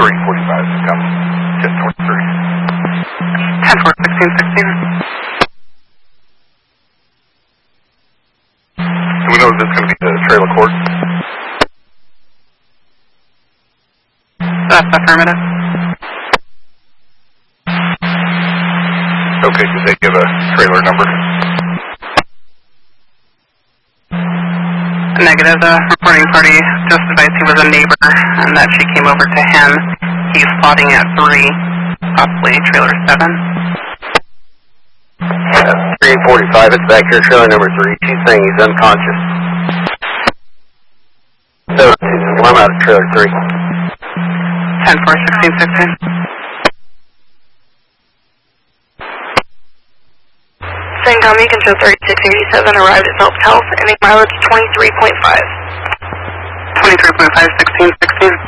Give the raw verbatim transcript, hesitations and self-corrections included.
three forty-five, come ten twenty-three. ten four, sixteen sixteen. Do we know if this is going to be the trailer court? That's affirmative. Okay, did they give a trailer number? Negative. The reporting party just advised he was a neighbor and that she came over to him. He's plotting at three, possibly trailer seven. Uh, three forty-five, it's back here, trailer number three. She's saying he's unconscious. So, I'm out of trailer three. ten four, sixteen sixteen. Sangam, you can show thirty-six eighty-seven, arrived at Phelps Health, ending mileage twenty-three point five. twenty-three point five, sixteen sixteen.